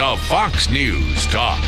of Fox News Talk.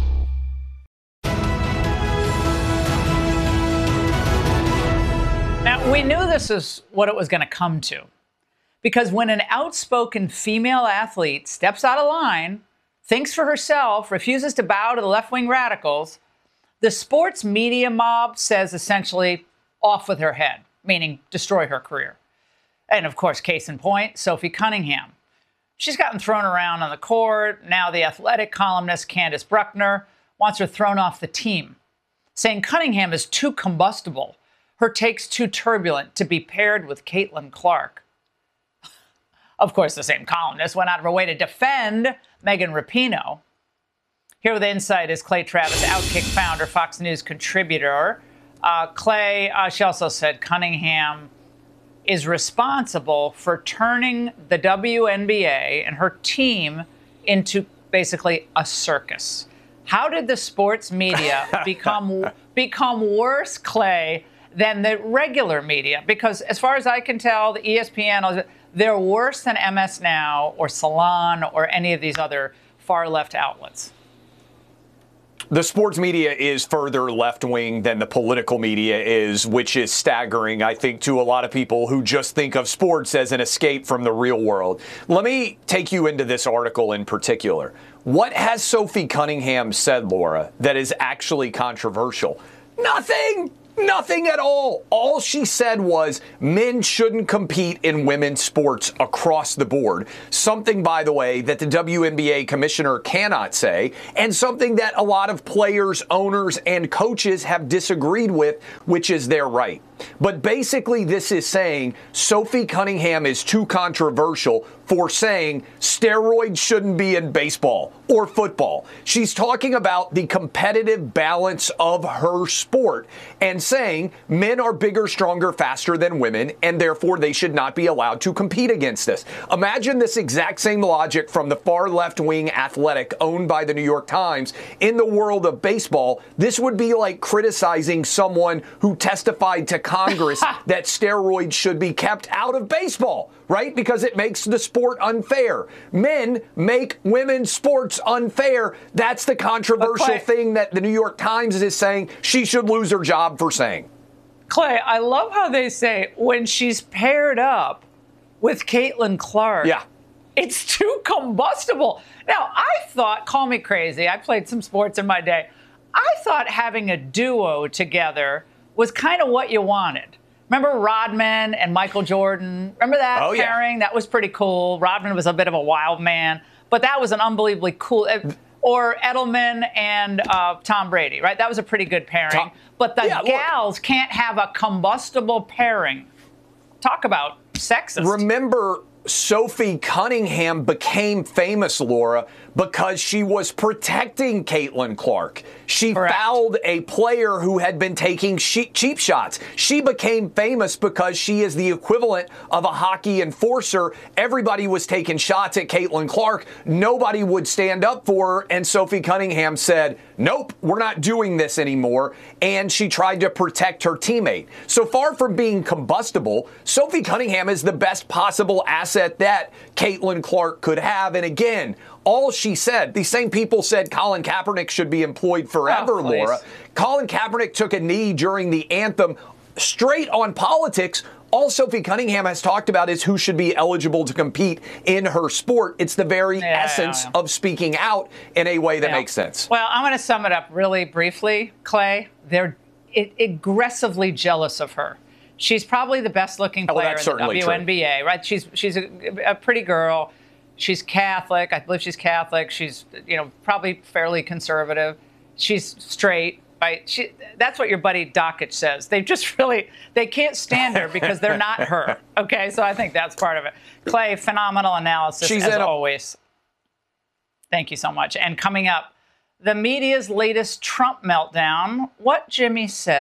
Now, we knew this is what it was going to come to. Because when an outspoken female athlete steps out of line, thinks for herself, refuses to bow to the left-wing radicals, the sports media mob says essentially, off with her head, meaning destroy her career. And of course, case in point, Sophie Cunningham. She's gotten thrown around on the court. Now the Athletic columnist Candace Bruckner wants her thrown off the team, saying Cunningham is too combustible, her takes too turbulent to be paired with Caitlin Clark. Of course, the same columnist went out of her way to defend Megan Rapinoe. Here with insight is Clay Travis, Outkick founder, Fox News contributor. Clay, she also said Cunningham is responsible for turning the WNBA and her team into basically a circus. How did the sports media become worse, Clay, than the regular media? Because as far as I can tell, the ESPN, they're worse than MS Now or Salon or any of these other far-left outlets. The sports media is further left-wing than the political media is, which is staggering, I think, to a lot of people who just think of sports as an escape from the real world. Let me take you into this article in particular. What has Sophie Cunningham said, Laura, that is actually controversial? Nothing! Nothing at all. All she said was men shouldn't compete in women's sports across the board. Something, by the way, that the WNBA commissioner cannot say, and something that a lot of players, owners, and coaches have disagreed with, which is their right. But basically, this is saying Sophie Cunningham is too controversial for saying steroids shouldn't be in baseball or football. She's talking about the competitive balance of her sport and saying men are bigger, stronger, faster than women, and therefore they should not be allowed to compete against this. Imagine this exact same logic from the far left-wing Athletic owned by the New York Times in the world of baseball. This would be like criticizing someone who testified to Congress that steroids should be kept out of baseball, right? Because it makes the sport unfair. Men make women's sports unfair. That's the controversial thing that the New York Times is saying she should lose her job for saying. Clay, I love how they say when she's paired up with Caitlin Clark, it's too combustible. Now, I thought, call me crazy, I played some sports in my day. I thought having a duo together was kind of what you wanted. Remember Rodman and Michael Jordan? Remember that pairing? Yeah. That was pretty cool. Rodman was a bit of a wild man, but that was an unbelievably cool. Or Edelman and Tom Brady, right? That was a pretty good pairing. But the gals can't have a combustible pairing. Talk about sexist. Remember, Sophie Cunningham became famous, Laura, because she was protecting Caitlin Clark. She fouled a player who had been taking cheap shots. She became famous because she is the equivalent of a hockey enforcer. Everybody was taking shots at Caitlin Clark. Nobody would stand up for her. And Sophie Cunningham said, nope, we're not doing this anymore. And she tried to protect her teammate. So far from being combustible, Sophie Cunningham is the best possible asset that Caitlin Clark could have. And again, all she said, these same people said Colin Kaepernick should be employed forever, Laura. Colin Kaepernick took a knee during the anthem straight on politics. All Sophie Cunningham has talked about is who should be eligible to compete in her sport. It's the very essence of speaking out in a way that makes sense. Well, I'm going to sum it up really briefly, Clay. They're aggressively jealous of her. She's probably the best-looking player in the WNBA, right? She's a pretty girl. She's Catholic. I believe she's Catholic. She's, probably fairly conservative. She's straight, right? That's what your buddy Dockich says. They can't stand her because they're not her. Okay, so I think that's part of it. Clay, phenomenal analysis as always. Thank you so much. And coming up, the media's latest Trump meltdown, what Jimmy said.